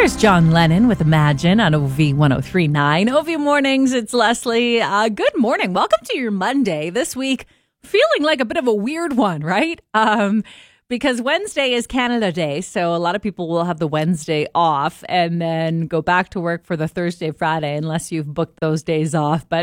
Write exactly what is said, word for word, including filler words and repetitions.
There's John Lennon with Imagine on O V one oh three point nine. O V Mornings, it's Leslie. Uh, good morning. Welcome to your Monday. This week, feeling like a bit of a weird one, right? Um, because Wednesday is Canada Day, so a lot of people will have the Wednesday off and then go back to work for the Thursday, Friday, unless you've booked those days off. But